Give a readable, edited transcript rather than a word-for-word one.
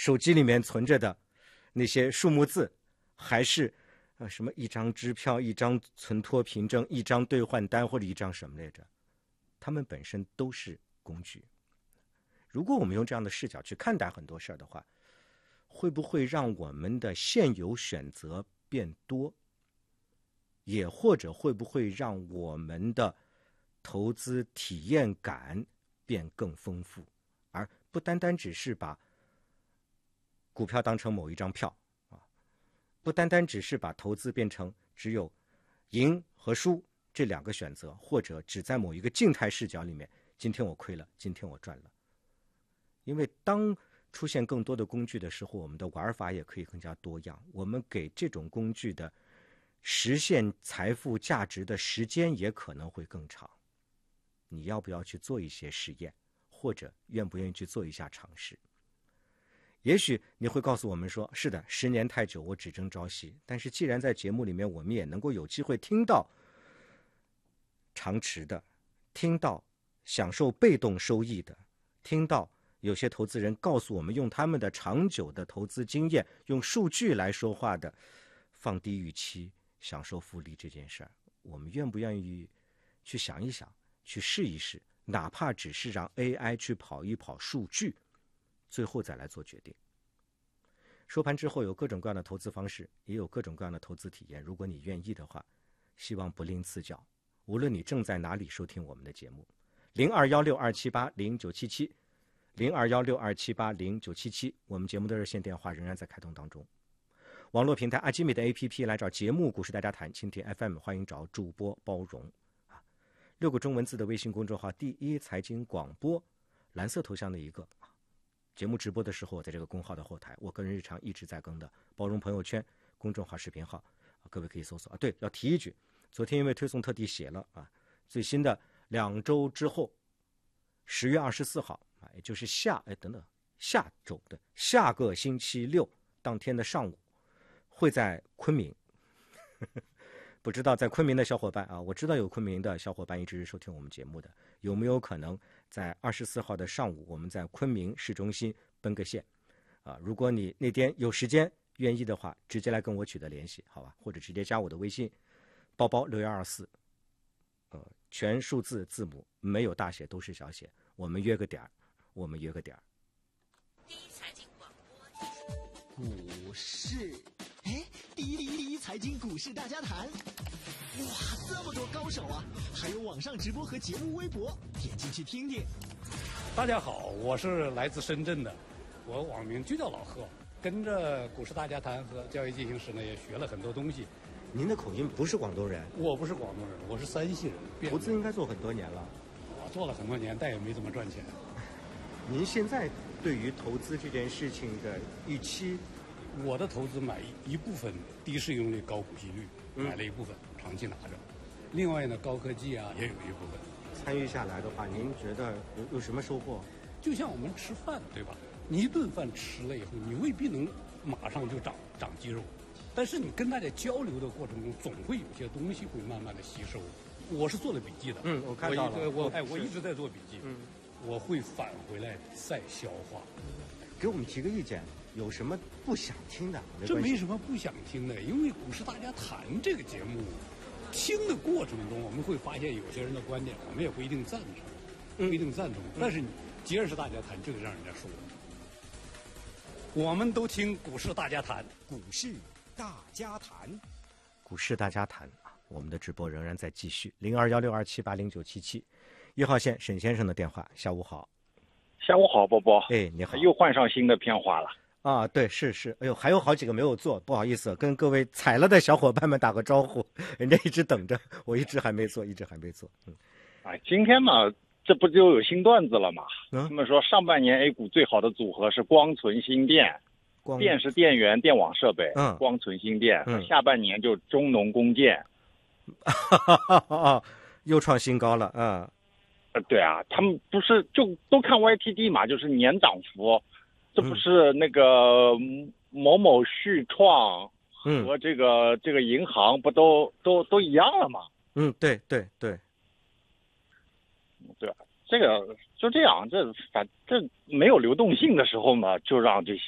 手机里面存着的那些数目字，还是什么一张支票、一张存托凭证、一张兑换单或者一张什么来着？它们本身都是工具。如果我们用这样的视角去看待很多事儿的话，会不会让我们的现有选择变多？也或者会不会让我们的投资体验感变更丰富，而不单单只是把股票当成某一张票啊，不单单只是把投资变成只有赢和输这两个选择，或者只在某一个静态视角里面，今天我亏了，今天我赚了。因为当出现更多的工具的时候，我们的玩法也可以更加多样，我们给这种工具的实现财富价值的时间也可能会更长。你要不要去做一些实验，或者愿不愿意去做一下尝试？也许你会告诉我们说，是的，10年太久，我只争朝夕。但是既然在节目里面我们也能够有机会听到长持的，听到享受被动收益的，听到有些投资人告诉我们用他们的长久的投资经验，用数据来说话的，放低预期享受复利这件事儿，我们愿不愿意去想一想，去试一试，哪怕只是让 AI 去跑一跑数据，最后再来做决定。收盘之后有各种各样的投资方式，也有各种各样的投资体验，如果你愿意的话，希望不吝赐教。无论你正在哪里收听我们的节目，021627809770 021627809770，我们节目的热线电话仍然在开通当中。网络平台阿基米的 APP 来找节目股市大家谈，蜻蜓 FM 欢迎找主播包容6个中文字的微信公众号第一财经广播，蓝色头像的一个节目直播的时候，在这个公号的后台，我个人日常一直在更的包容朋友圈公众号视频号，各位可以搜索对，要提一句，昨天因为推送特地写了最新的2周之后10月24号也就是下周的下个星期六当天的上午，会在昆明不知道在昆明的小伙伴我知道有昆明的小伙伴一直收听我们节目的，有没有可能在24号的上午，我们在昆明市中心奔个线如果你那天有时间愿意的话，直接来跟我取得联系，好吧？或者直接加我的微信，包包6124，全数字字母，没有大写都是小写，我们约个点儿。 第一财经广播股市，第一财经股市大家谈，哇，这么多高手啊！还有网上直播和节目微博，点进去听听。 大家好，我是来自深圳的，我网名就叫老贺，跟着股市大家谈和交易进行时呢，也学了很多东西。 您的口音不是广东人？ 我不是广东人，我是山西人。 投资应该做很多年了。 我做了很多年，但也没怎么赚钱。 您现在对于投资这件事情的预期？ 我的投资买一部分低市盈率高股息率，买了一部分长期拿着，另外呢高科技也有一部分。 参与下来的话，您觉得有什么收获？ 就像我们吃饭，对吧？你一顿饭吃了以后，你未必能马上就长肌肉，但是你跟大家交流的过程中，总会有些东西会慢慢的吸收。我是做了笔记的， 我看到了， 我一直在做笔记，我会返回来再消化。 给我们提个意见，有什么不想听的？ 这没什么不想听的，因为股市大家谈这个节目，听的过程中我们会发现有些人的观点我们也不一定赞成，但是你既然是大家谈，就得让人家说。我们都听股市大家谈， 股市大家谈， 股市大家谈我们的直播仍然在继续。021627809771号线沈先生的电话，下午好。 下午好，波波。 你好。 又换上新的片花了对，是，哎呦，还有好几个没有做，不好意思，跟各位踩了的小伙伴们打个招呼，人家一直等着，我一直还没做。 今天嘛，这不就有新段子了吗？他们说上半年 A 股最好的组合是光存新电，电是电源、电网设备，光存新电。下半年就中农工建， 又创新高了对啊，他们不是就都看 YTD 嘛，就是年涨幅，这不是那个某某旭创和这个银行不都一样了吗？ 对， 这个就这样，这没有流动性的时候嘛，就让这些